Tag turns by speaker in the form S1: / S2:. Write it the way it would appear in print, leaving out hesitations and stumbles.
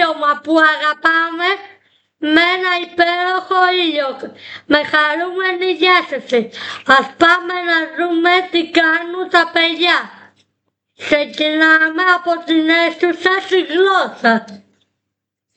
S1: τελείωμα που αγαπάμε με ένα υπέροχο ήλιο, με χαρούμενη διάθεση. Ας πάμε να δούμε τι κάνουν τα παιδιά. Ξεκινάμε από την αίθουσα στη γλώσσα.